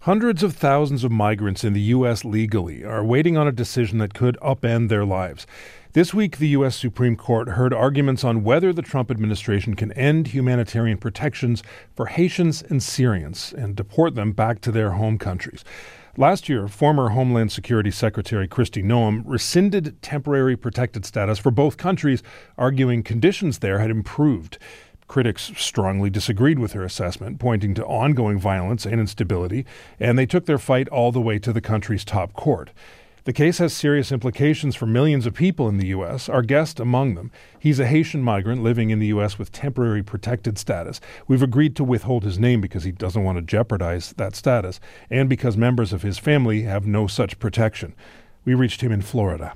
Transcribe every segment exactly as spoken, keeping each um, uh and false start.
Hundreds of thousands of migrants in the U S legally are waiting on a decision that could upend their lives. This week, the U S Supreme Court heard arguments on whether the Trump administration can end humanitarian protections for Haitians and Syrians and deport them back to their home countries. Last year, former Homeland Security Secretary Kristi Noem rescinded temporary protected status for both countries, arguing conditions there had improved. Critics strongly disagreed with her assessment, pointing to ongoing violence and instability, and they took their fight all the way to the country's top court. The case has serious implications for millions of people in the U S, our guest among them. He's a Haitian migrant living in the U S with temporary protected status. We've agreed to withhold his name because he doesn't want to jeopardize that status, and because members of his family have no such protection. We reached him in Florida.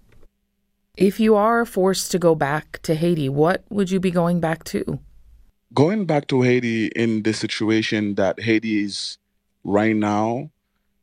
If you are forced to go back to Haiti, what would you be going back to? Going back to Haiti in the situation that Haiti is right now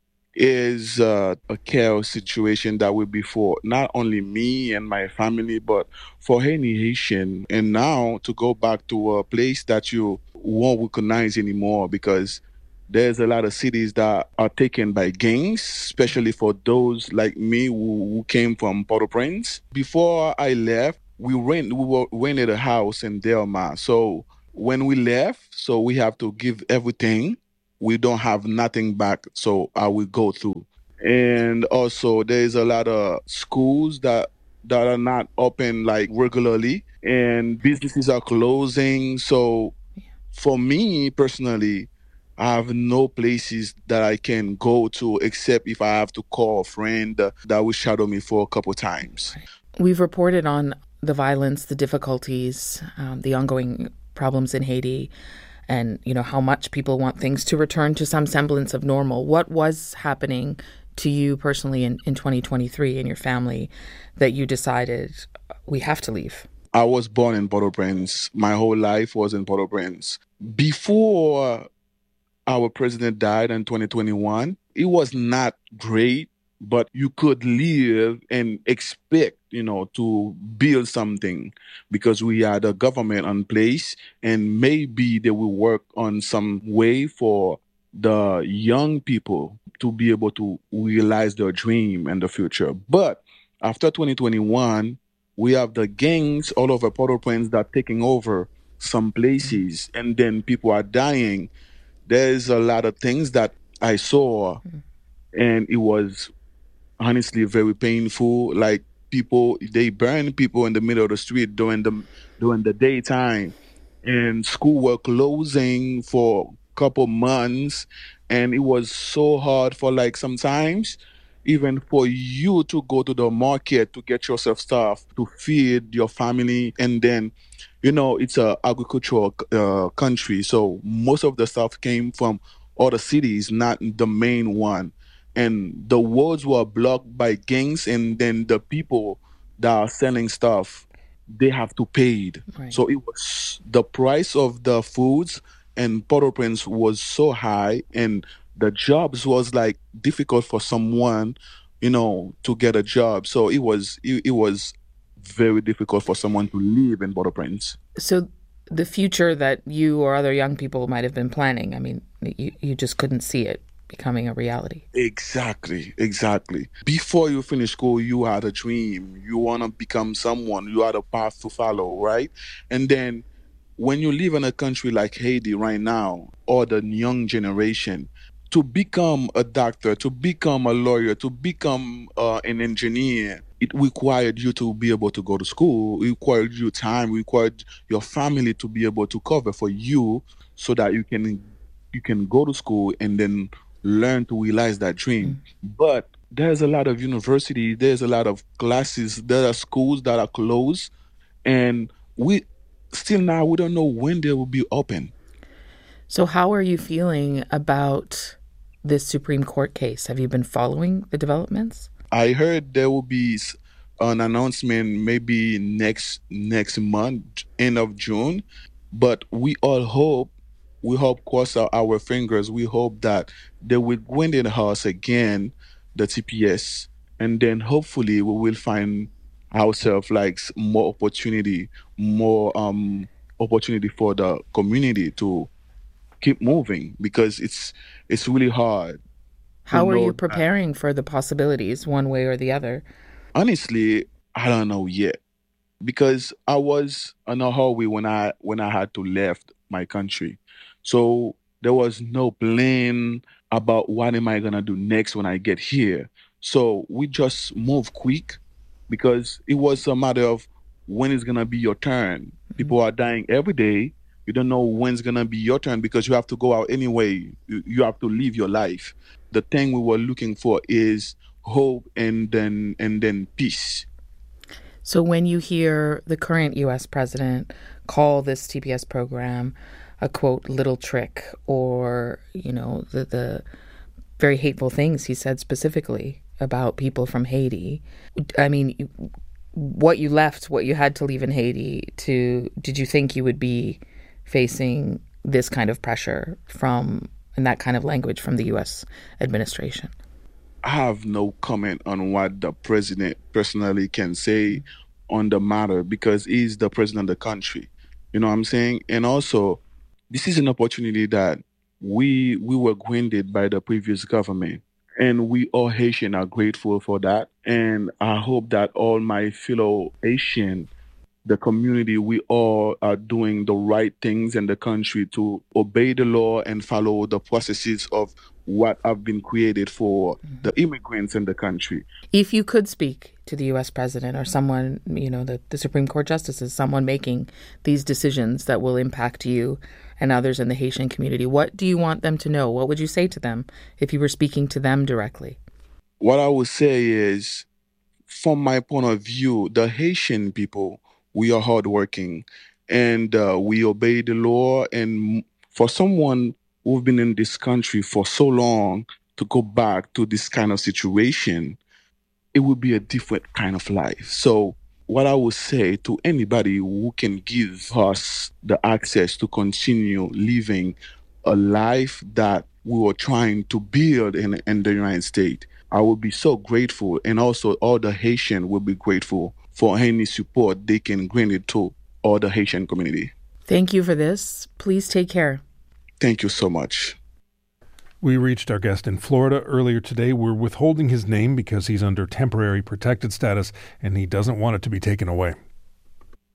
is uh, a chaos situation that will be for not only me and my family, but for any Haitian. And now to go back to a place that you won't recognize anymore, because there's a lot of cities that are taken by gangs, especially for those like me who, who came from Port-au-Prince. Before I left, we rent we were rented a house in Delmar. So when we left, so we have to give everything. We don't have nothing back, so I will go through. And also, there's a lot of schools that that are not open like regularly, and businesses are closing. So for me personally, I have no places that I can go to except if I have to call a friend uh, that will shadow me for a couple times. We've reported on the violence, the difficulties, um, the ongoing problems in Haiti, and, you know, how much people want things to return to some semblance of normal. What was happening to you personally in, in twenty twenty-three and your family that you decided we have to leave? I was born in Port-au-Prince. My whole life was in Port-au-Prince. Before our president died in twenty twenty-one, it was not great, but you could live and expect, you know, to build something because we had a government in place, and maybe they will work on some way for the young people to be able to realize their dream in the future. But after twenty twenty-one, we have the gangs all over Port-au-Prince that are taking over some places, and then people are dying. There's a lot of things that I saw, and it was honestly very painful. Like people, they burn people in the middle of the street during the during the daytime, and school were closing for a couple months, and it was so hard for like sometimes even for you to go to the market to get yourself stuff to feed your family. And then, you know, it's a agricultural uh, country, so most of the stuff came from other cities, not the main one. And the roads were blocked by gangs, and then the people that are selling stuff, they have to pay it. Right. So it was the price of the foods and Port-au-Prince was so high, and the jobs was like difficult for someone, you know, to get a job. So it was it, it was very difficult for someone to live in Port-au-Prince. So the future that you or other young people might have been planning, I mean, you, you just couldn't see it becoming a reality. Exactly, exactly. Before you finish school, you had a dream. You want to become someone. You had a path to follow, right? And then when you live in a country like Haiti right now, or the young generation, to become a doctor, to become a lawyer, to become uh, an engineer, it required you to be able to go to school. It required you time. It required your family to be able to cover for you so that you can you can go to school and then learn to realize that dream. Mm. But there's a lot of universities, there's a lot of classes, there are schools that are closed, and we still now we don't know when they will be open. So how are you feeling about this Supreme Court case? Have you been following the developments? I heard there will be an announcement maybe next next month, end of June, but we all hope, we hope, cross our, our fingers, we hope that they will win in the House again, the T P S, and then hopefully we will find ourselves like more opportunity, more um opportunity for the community to keep moving because it's it's really hard. How are you preparing for the possibilities one way or the other? Honestly, I don't know yet because I was on a hallway when I when I had to left my country. So there was no plan about what am I gonna do next when I get here. So we just move quick because it was a matter of when is gonna be your turn. People are dying every day. You don't know when's gonna be your turn because you have to go out anyway. You, you have to live your life. The thing we were looking for is hope and then and then peace. So when you hear the current U S president call this T P S program a, quote, little trick, or, you know, the, the very hateful things he said specifically about people from Haiti, I mean, what you left, what you had to leave in Haiti to, did you think you would be facing this kind of pressure from, and that kind of language from the U S administration? I have no comment on what the president personally can say on the matter because he's the president of the country. You know what I'm saying? And also, this is an opportunity that we we were granted by the previous government. And we all Haitian are grateful for that. And I hope that all my fellow Haitian, the community, we all are doing the right things in the country to obey the law and follow the processes of what have been created for the immigrants in the country. If you could speak to the U S president or someone, you know, the, the Supreme Court justices, someone making these decisions that will impact you and others in the Haitian community, what do you want them to know? What would you say to them if you were speaking to them directly? What I would say is, from my point of view, the Haitian people, we are hardworking and uh, we obey the law. And for someone who've been in this country for so long to go back to this kind of situation, it would be a different kind of life. So what I would say to anybody who can give us the access to continue living a life that we were trying to build in, in the United States, I would be so grateful. And also all the Haitian will be grateful for any support they can grant it to all the Haitian community. Thank you for this. Please take care. Thank you so much. We reached our guest in Florida earlier today. We're withholding his name because he's under temporary protected status and he doesn't want it to be taken away.